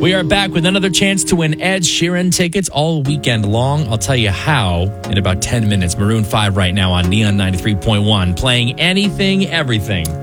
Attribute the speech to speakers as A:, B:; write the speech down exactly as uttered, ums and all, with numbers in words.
A: We are back with another chance to win Ed Sheeran tickets all weekend long. I'll tell you how in about ten minutes. Maroon five right now on Neon ninety-three point one, playing anything, everything.